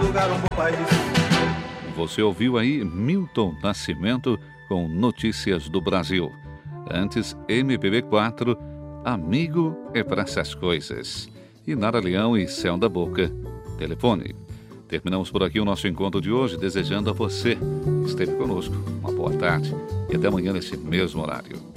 lugar um bom país. Você ouviu aí Milton Nascimento com Notícias do Brasil. Antes, MPB4, Amigo é pra essas coisas. E Nara Leão e Céu da Boca, Telefone. Terminamos por aqui o nosso encontro de hoje, desejando a você que esteve conosco uma boa tarde e até amanhã nesse mesmo horário.